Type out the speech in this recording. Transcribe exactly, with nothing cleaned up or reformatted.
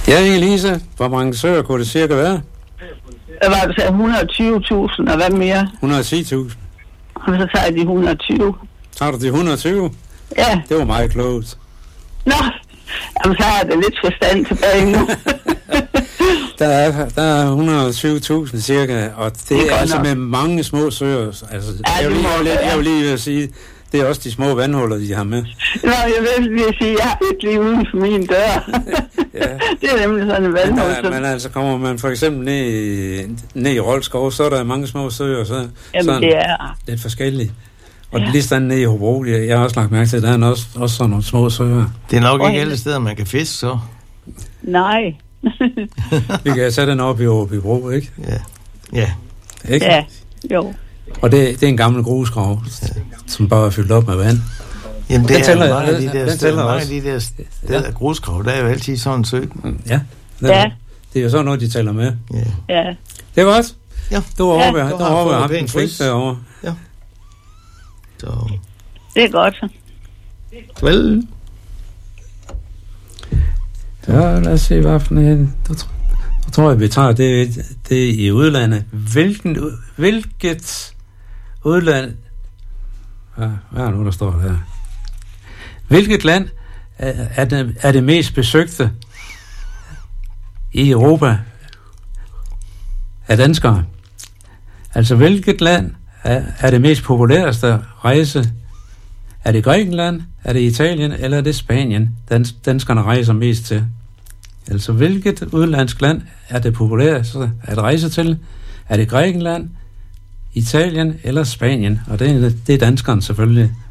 Ja, Elise, hvor mange søer kunne det cirka være? Der var altså et hundrede og tyve tusind, og hvad mere? et hundrede og ti tusind. Og så tager jeg de et hundrede og tyve. Tager du de et hundrede og tyve? Ja. Det var meget klogt. Nå, jamen så har jeg da lidt forstand tilbage nu. der, er, der er et hundrede og tyve tusind cirka, og det, det er, er altså nok med mange små søer. Altså, ja, jeg, vil lige, jeg, vil, jeg vil lige sige, det er også de små vandhuller, de har med. Nå, jeg vil lige sige, jeg har et lige uden for min dør. Ja. Det er nemlig sådan en vandhul. Men, men altså, kommer man for eksempel ned i, ned i Roldskov, så er der mange små søer, så jamen, det er lidt forskellige. Og ja. Lige sådan nede i Hobro, jeg har også lagt mærke til, at der er også, også sådan nogle små søer. Det er nok ikke alle steder, man kan fiske, så. Nej. Vi kan sætte den op i Hobro, ikke? Ja. Ja. Ikke? Ja, jo. Og det, det er en gammel grusgrav, ja. Som bare er fyldt op med vand. Jamen, det den er tæller, mange af de der steder, mange af de der steder ja. Grusgrav, der er jo altid sådan en sø. Ja. Det, ja. Det er jo sådan noget, de tæller med. Ja. Ja. Det er godt. Ja. Du var over, ja. Du har over haft en fris derovre. Ja. Så. Det er godt, så. Vel. Ja, lad os se, hvad for en. Du, du tror jeg, vi tager det, det i udlandet. Hvilken, hvilket udland... Ja, hvad er nu, der står der? Hvilket land er, er, det, er det mest besøgte i Europa af danskere? Altså, hvilket land er, er det mest populæreste rejse? Er det Grækenland, er det Italien, eller er det Spanien, dans, danskerne rejser mest til? Altså, hvilket udlandsk land er det populæreste at rejse til? Er det Grækenland, Italien eller Spanien? Og det er, det er danskerne selvfølgelig.